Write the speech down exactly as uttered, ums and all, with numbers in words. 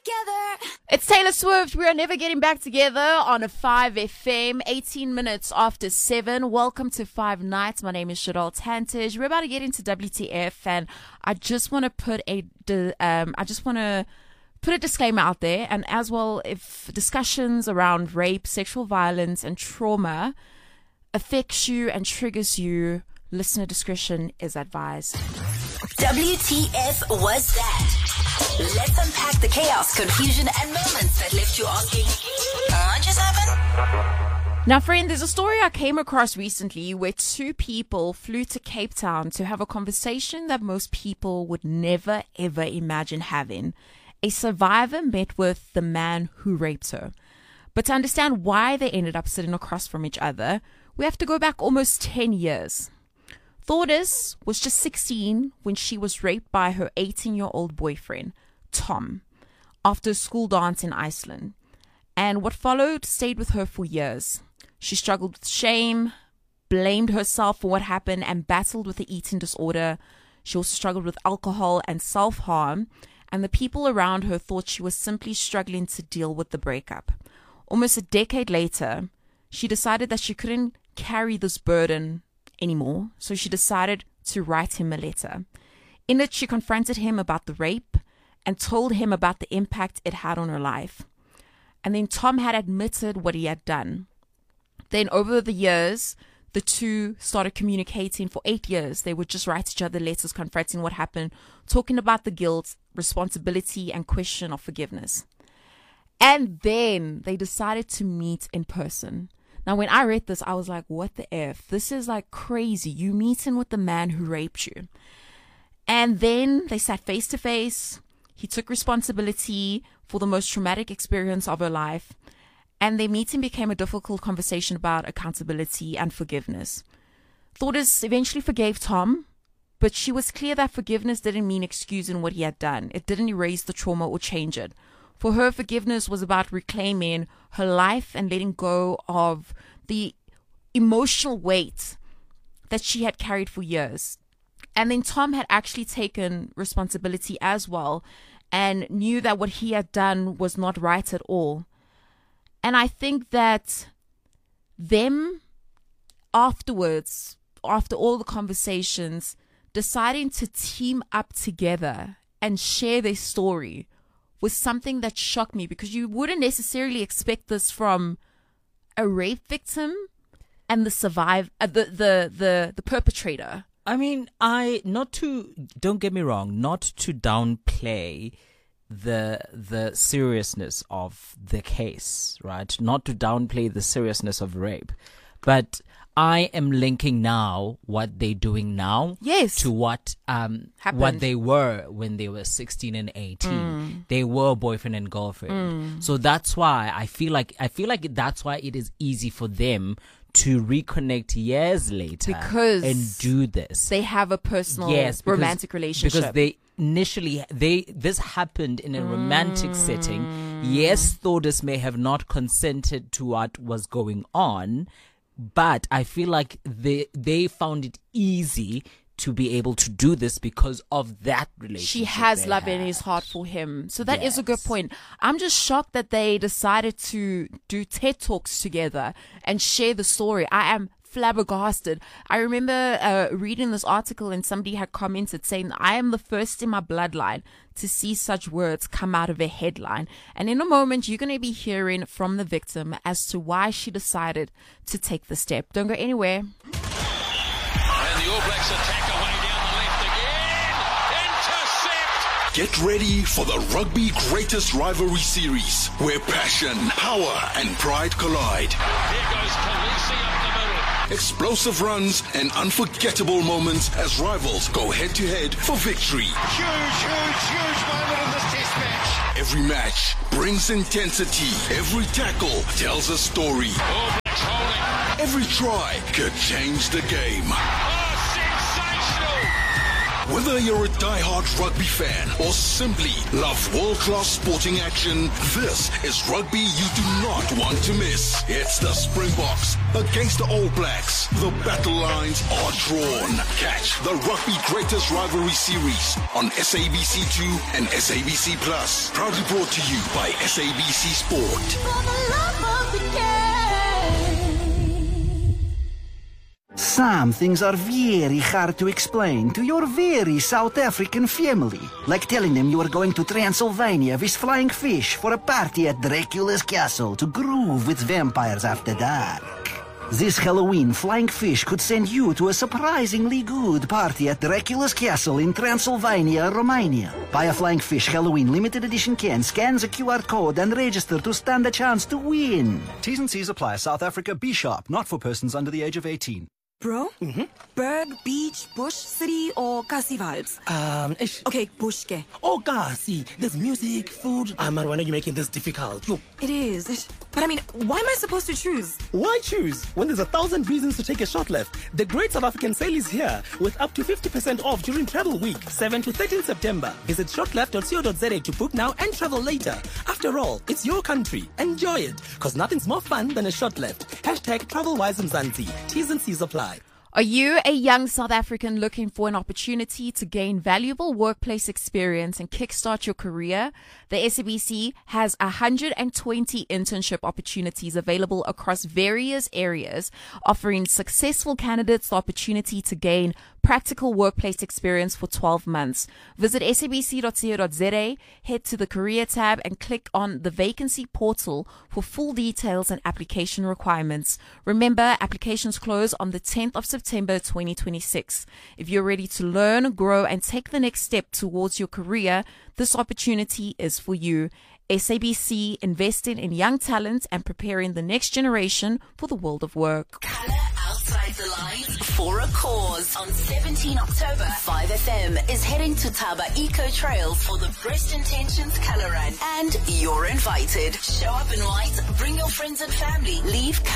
together. It's Taylor Swift. We are never getting back together on a five F M, eighteen minutes after seven. Welcome to Five Nights. My name is Shadol Tantage. We're about to get into W T F, and I just want to put a, um, I just want to put a disclaimer out there, and as well, if discussions around rape, sexual violence, and trauma affects you and triggers you, listener discretion is advised. W T F was that? Let's unpack the chaos, confusion, and moments that left you asking, what just happened? Now, friend, there's a story I came across recently where two people flew to Cape Town to have a conversation that most people would never, ever imagine having. A survivor met with the man who raped her. But to understand why they ended up sitting across from each other, we have to go back almost ten years. Thordis was just sixteen when she was raped by her eighteen-year-old boyfriend, Tom, after a school dance in Iceland. And what followed stayed with her for years. She struggled with shame, blamed herself for what happened, and battled with the eating disorder. She also struggled with alcohol and self-harm, and the people around her thought she was simply struggling to deal with the breakup. Almost a decade later, she decided that she couldn't carry this burden anymore, so she decided to write him a letter. In it, she confronted him about the rape and told him about the impact it had on her life. And then Tom had admitted what he had done. Then over the years, the two started communicating for eight years. They would just write each other letters confronting what happened, talking about the guilt, responsibility, and question of forgiveness. And then they decided to meet in person. Now, when I read this, I was like, what the F? This is like crazy. You meeting with the man who raped you. And then they sat face to face. He took responsibility for the most traumatic experience of her life. And their meeting became a difficult conversation about accountability and forgiveness. Thordis eventually forgave Tom, but she was clear that forgiveness didn't mean excusing what he had done. It didn't erase the trauma or change it. For her, forgiveness was about reclaiming her life and letting go of the emotional weight that she had carried for years. And then Tom had actually taken responsibility as well and knew that what he had done was not right at all. And I think that them afterwards, after all the conversations, deciding to team up together and share their story was something that shocked me, because you wouldn't necessarily expect this from a rape victim and the survive uh, the, the the the perpetrator. I mean, I not to don't get me wrong, not to downplay the the seriousness of the case, right? Not to downplay the seriousness of rape, but I am linking now what they're doing now yes. to what um Happened. what they were when they were sixteen and eighteen. Mm. They were boyfriend and girlfriend. Mm. So that's why I feel like I feel like that's why it is easy for them to reconnect years later because and do this. They have a personal yes, because, romantic relationship. Because they initially they this happened in a romantic mm. setting. Yes, Thordis may have not consented to what was going on, but I feel like they they found it easy to be able to do this because of that relationship. She has they love had. in his heart for him. So that Yes. is a good point. I'm just shocked that they decided to do TED Talks together and share the story. I am flabbergasted. I remember uh, reading this article and somebody had commented saying, I am the first in my bloodline to see such words come out of a headline. And in a moment, you're going to be hearing from the victim as to why she decided to take the step. Don't go anywhere. And the All Blacks attack away down the left again. Intercept! Get ready for the Rugby Greatest Rivalry Series, where passion, power and pride collide. Here goes Khaleesi up the middle. Explosive runs and unforgettable moments as rivals go head-to-head for victory. Huge, huge, huge moment in this test match. Every match brings intensity. Every tackle tells a story. All Blacks holding. Every try could change the game. Oh, sensational! Whether you're a die-hard rugby fan or simply love world-class sporting action, this is rugby you do not want to miss. It's the Springboks against the All Blacks. The battle lines are drawn. Catch the Rugby Greatest Rivalry Series on S A B C two and S A B C Plus. Proudly brought to you by S A B C Sport. Some things are very hard to explain to your very South African family. Like telling them you are going to Transylvania with flying fish for a party at Dracula's castle to groove with vampires after dark. This Halloween, Flying Fish could send you to a surprisingly good party at Dracula's castle in Transylvania, Romania. Buy a Flying Fish Halloween limited edition can, scan the Q R code and register to stand a chance to win. T's and C's apply. South Africa, be sharp, not for persons under the age of eighteen. Bro? Mm-hmm. Berg, beach, bush, city, or Kasi vibes? Um, ish. Okay, bush ke. Oh, Kasi. There's music, food. Ah, man, why are you making this difficult? Look. It is. Ish. But I mean, why am I supposed to choose? Why choose? When there's a thousand reasons to take a shot left. The Great South African Sale is here with up to fifty percent off during Travel Week, seventh to thirteenth September. Visit shotleft dot co dot za to book now and travel later. After all, it's your country. Enjoy it. Because nothing's more fun than a shot left. Hashtag TravelWise Mzansi. T's and C's apply. Are you a young South African looking for an opportunity to gain valuable workplace experience and kickstart your career? The S A B C has one hundred twenty internship opportunities available across various areas, offering successful candidates the opportunity to gain practical workplace experience for twelve months. Visit S A B C dot co dot za, head to the career tab and click on the vacancy portal for full details and application requirements. Remember, applications close on the tenth of September twenty twenty-six. If you're ready to learn, grow, and take the next step towards your career, this opportunity is for you. S A B C, investing in young talent and preparing the next generation for the world of work. Color outside the lines for a cause. On seventeenth October, five F M is heading to Taba Eco Trails for the Best Intentions Color Run. And you're invited. Show up in white, bring your friends and family, leave